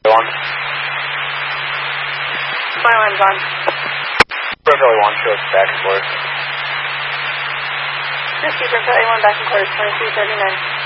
1. My line's on. Bravo 1 shows back and forth. This is Bravo 1 back and forth, 2339.